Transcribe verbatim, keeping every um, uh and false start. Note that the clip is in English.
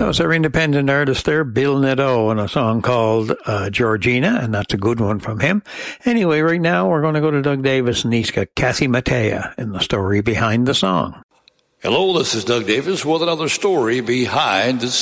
That was our independent artist there, Bill Nadeau, and a song called uh, Georgina, and that's a good one from him. Anyway, right now we're going to go to Doug Davis, and he's got Kathy Mattea in the story behind the song. Hello, this is Doug Davis with another story behind the